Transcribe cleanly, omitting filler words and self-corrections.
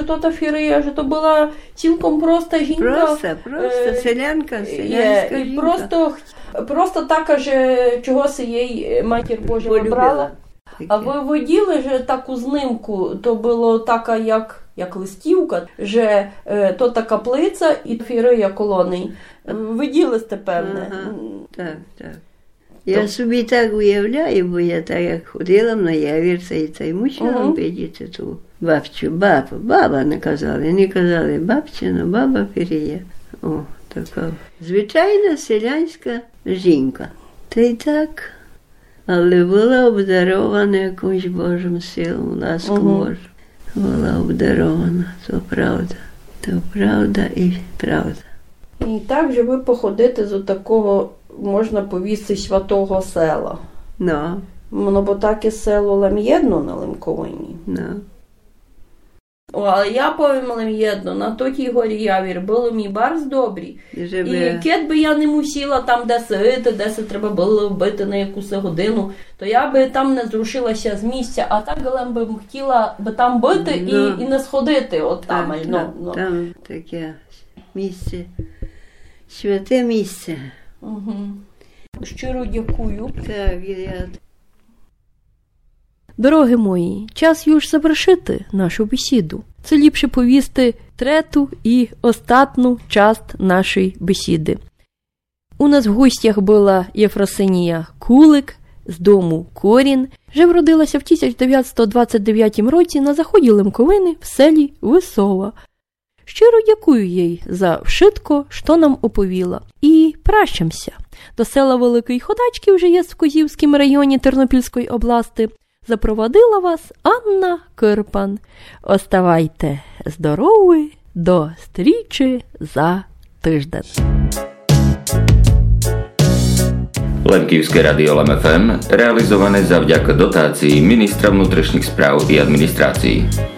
то та Фірія, що то була цілком проста жінка. Просто, селянка І жінка. Просто така же, чогось їй Матір Божа вибрала. А ви виділи же таку знимку, то було така, як листівка, що то така плиця і Фірія колоний. Виділи сте, певне? Так. Я собі так уявляю, бо я так як ходила на явірця і це й мусила бачити ту бабцю. Баба не казали бабця, но баба Фірія. О, така звичайна селянська жінка. Та й так, але була обдарована якоюсь Божим силом, ласку Божу. Була обдарована, то правда і правда. І так же ви походите з такого, можна повісти, святого села. No. Ну, бо таке село Лем'єдно на Лемковині. No. Але я повім Лем'єдно, на тій горі Явір були мій барз добрі. І кет би я не мусила там десь треба було вбити на якусь годину, то я би там не зрушилася з місця, а так Галем би хотіла би там бити і не сходити от там. Там таке місце, святе місце. Щиро дякую. Так, я... Дороги мої, час юж завершити нашу бесіду. Це ліпше повісти трету і остатну часть нашої бесіди. У нас в гостях була Єфросинія Кулик з дому Корін. Вже вродилася в 1929 році на заході Лемковини в селі Висова. Щиро дякую їй за вшитко, що нам оповіла. І прощамся. До села Великий Ходачки вже є в Козівському районі Тернопільської області. Запровадила вас Анна Кирпан. Оставайте здорові, до зустрічі за тиждень. Лемківське радіо Лем-ФМ реалізоване завдяки дотації міністра внутрішніх справ і адміністрації.